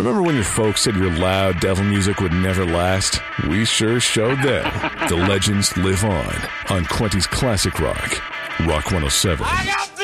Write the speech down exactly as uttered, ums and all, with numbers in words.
Remember when your folks said your loud devil music would never last? We sure showed them. The legends live on on Quentin's Classic Rock. Rock one oh seven. I got